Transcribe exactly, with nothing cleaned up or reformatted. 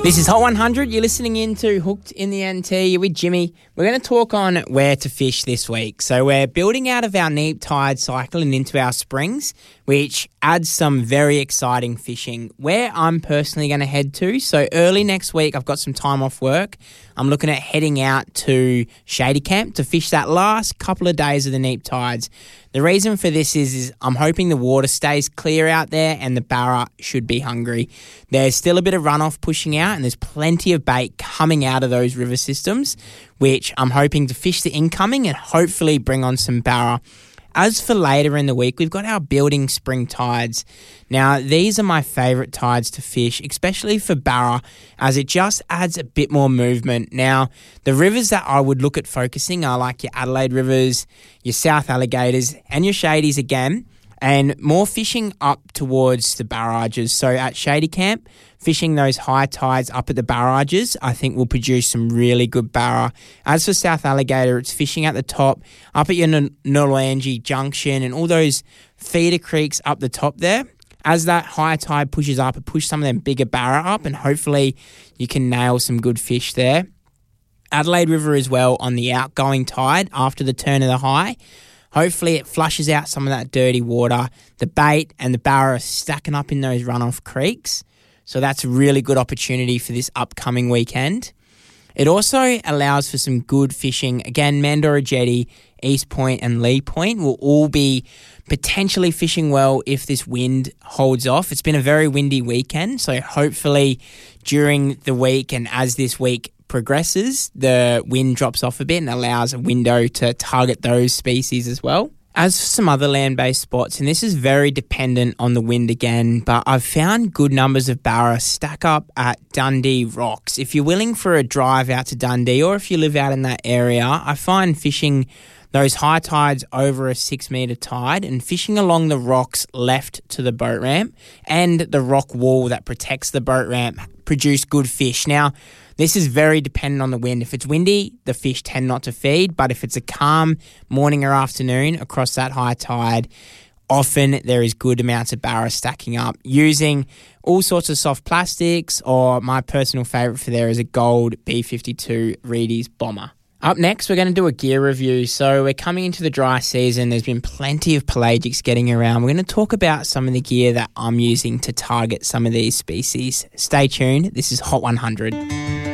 This is Hot one hundred. You're listening in to Hooked in the N T. You're with Jimmy. We're going to talk on where to fish this week. So we're building out of our neap tide cycle and into our springs, which adds some very exciting fishing. Where I'm personally going to head to, so early next week, I've got some time off work. I'm looking at heading out to Shady Camp to fish that last couple of days of the neap tides. The reason for this is, is I'm hoping the water stays clear out there and the barra should be hungry. There's still a bit of runoff pushing out and there's plenty of bait coming out of those river systems, which I'm hoping to fish the incoming and hopefully bring on some barra. As for later in the week, we've got our building spring tides. Now, these are my favourite tides to fish, especially for barra, as it just adds a bit more movement. Now, the rivers that I would look at focusing are like your Adelaide rivers, your South Alligators, and your Shadies again, and more fishing up towards the barrages. So at Shady Camp, fishing those high tides up at the barrages, I think will produce some really good barra. As for South Alligator, it's fishing at the top, up at your N- Nolangi Junction and all those feeder creeks up the top there. As that high tide pushes up, it pushes some of them bigger barra up and hopefully you can nail some good fish there. Adelaide River as well on the outgoing tide after the turn of the high. Hopefully it flushes out some of that dirty water. The bait and the barra are stacking up in those runoff creeks. So that's a really good opportunity for this upcoming weekend. It also allows for some good fishing. Again, Mandorra Jetty, East Point and Lee Point will all be potentially fishing well if this wind holds off. It's been a very windy weekend, so hopefully during the week and as this week progresses, the wind drops off a bit and allows a window to target those species as well. As for some other land-based spots, and this is very dependent on the wind again, but I've found good numbers of barra stack up at Dundee Rocks. If you're willing for a drive out to Dundee or if you live out in that area, I find fishing those high tides over a six metre tide and fishing along the rocks left to the boat ramp and the rock wall that protects the boat ramp produce good fish. Now, this is very dependent on the wind. If it's windy, the fish tend not to feed, but if it's a calm morning or afternoon across that high tide, often there is good amounts of barra stacking up using all sorts of soft plastics, or my personal favourite for there is a gold B fifty-two Reedy's Bomber. Up next, we're going to do a gear review. So we're coming into the dry season. There's been plenty of pelagics getting around. We're going to talk about some of the gear that I'm using to target some of these species. Stay tuned. This is Hot one hundred.